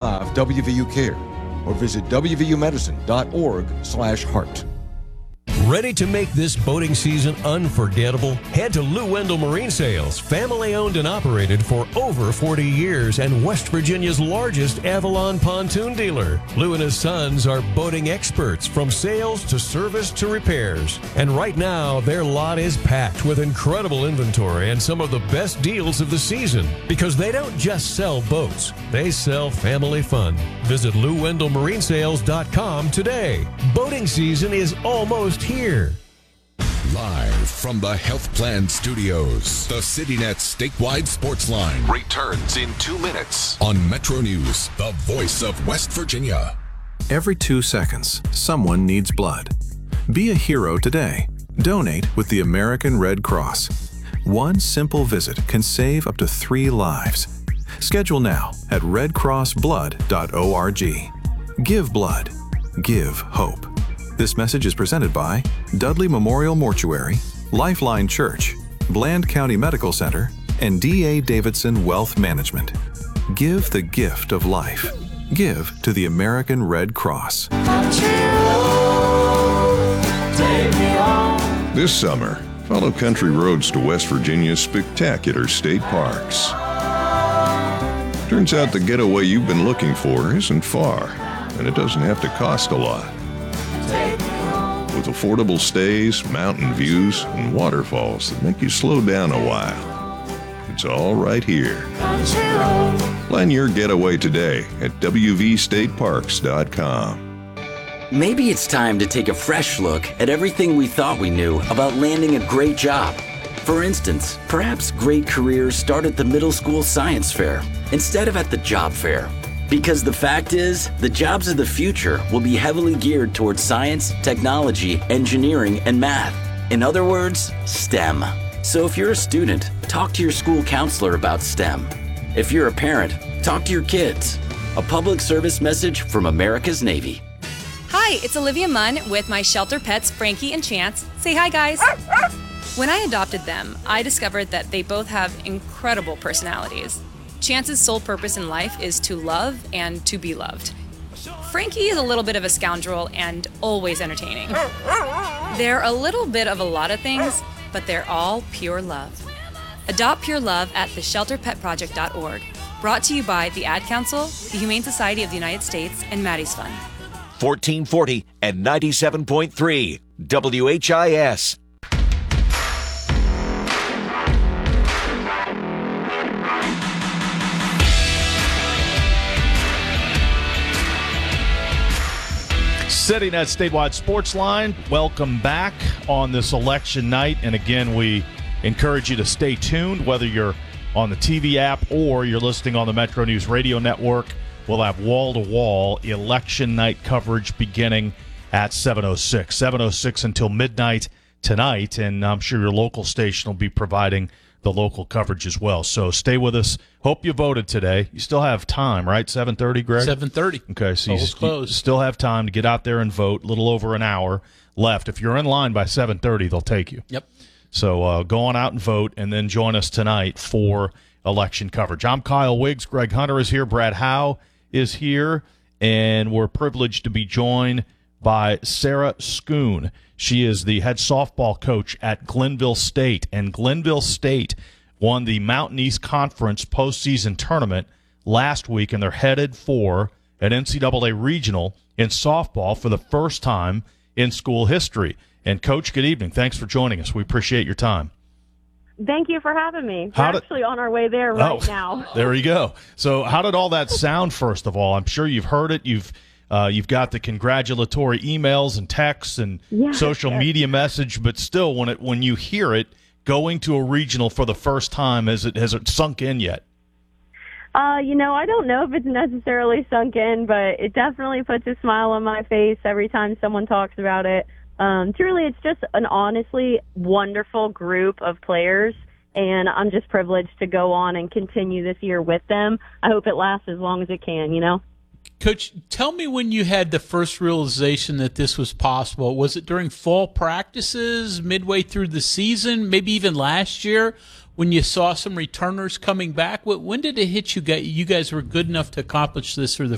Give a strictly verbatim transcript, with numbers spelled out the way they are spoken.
five W V U Care or visit w v u medicine dot org slash heart. Ready to make this boating season unforgettable? Head to Lou Wendell Marine Sales, family owned and operated for over forty years and West Virginia's largest Avalon pontoon dealer. Lou and his sons are boating experts from sales to service to repairs. And right now, their lot is packed with incredible inventory and some of the best deals of the season. Because they don't just sell boats, they sell family fun. Visit lou wendell marine sales dot com today. Boating season is almost here. Live from the Health Plan Studios, the CityNet statewide sports line returns in two minutes on Metro News, the voice of West Virginia. Every two seconds, someone needs blood. Be a hero today. Donate with the American Red Cross. One simple visit can save up to three lives. Schedule now at red cross blood dot org. Give blood. Give hope. This message is presented by Dudley Memorial Mortuary, Lifeline Church, Bland County Medical Center, and D A Davidson Wealth Management. Give the gift of life. Give to the American Red Cross. This summer, follow country roads to West Virginia's spectacular state parks. Turns out the getaway you've been looking for isn't far, and it doesn't have to cost a lot. With affordable stays, mountain views, and waterfalls that make you slow down a while. It's all right here. Plan your getaway today at w v state parks dot com. Maybe it's time to take a fresh look at everything we thought we knew about landing a great job. For instance, perhaps great careers start at the middle school science fair instead of at the job fair. Because the fact is, the jobs of the future will be heavily geared towards science, technology, engineering, and math. In other words, STEM. So if you're a student, talk to your school counselor about STEM. If you're a parent, talk to your kids. A public service message from America's Navy. Hi, it's Olivia Munn with my shelter pets, Frankie and Chance. Say hi, guys. When I adopted them, I discovered that they both have incredible personalities. Chance's sole purpose in life is to love and to be loved. Frankie is a little bit of a scoundrel and always entertaining. They're a little bit of a lot of things, but they're all pure love. Adopt pure love at the shelter pet project dot org. Brought to you by the Ad Council, the Humane Society of the United States, and Maddie's Fund. fourteen forty and ninety-seven point three W H I S. CityNet statewide sports line. Welcome back on this election night. And again, we encourage you to stay tuned, whether you're on the T V app or you're listening on the Metro News Radio Network. We'll have wall-to-wall election night coverage beginning at seven oh six. seven oh six until midnight tonight, and I'm sure your local station will be providing the local coverage as well. So stay with us. Hope you voted today. You still have time, right? seven thirty, Greg? seven thirty. Okay, so you, closed. you still have time to get out there and vote. A little over an hour left. If you're in line by seven thirty, they'll take you. Yep. So uh, go on out and vote, and then join us tonight for election coverage. I'm Kyle Wiggs. Greg Hunter is here. Brad Howe is here, and we're privileged to be joined by Sarah Schoon. She is the head softball coach at Glenville State, and Glenville State won the Mountain East Conference postseason tournament last week, and they're headed for an N C double A regional in softball for the first time in school history. And, Coach, good evening. Thanks for joining us. We appreciate your time. Thank you for having me. We're How did, actually on our way there right oh, now. There you go. So how did all that sound, first of all? I'm sure you've heard it. You've uh, you've got the congratulatory emails and texts and yes, social yes. media message, but still, when it when you hear it, going to a regional for the first time, has it, has it sunk in yet? Uh, you know, I don't know if it's necessarily sunk in, but it definitely puts a smile on my face every time someone talks about it. Um, truly, it's just an honestly wonderful group of players, and I'm just privileged to go on and continue this year with them. I hope it lasts as long as it can, you know? Coach, tell me when you had the first realization that this was possible. Was it during fall practices, midway through the season, maybe even last year when you saw some returners coming back? When did it hit you guys? You guys were good enough to accomplish this for the